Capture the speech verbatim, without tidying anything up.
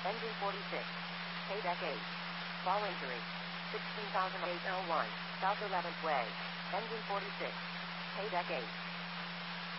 Engine forty-six. Paydeck eight. Fall injury. sixteen thousand eight oh one. South eleventh Way. Engine forty-six. Paydeck eight.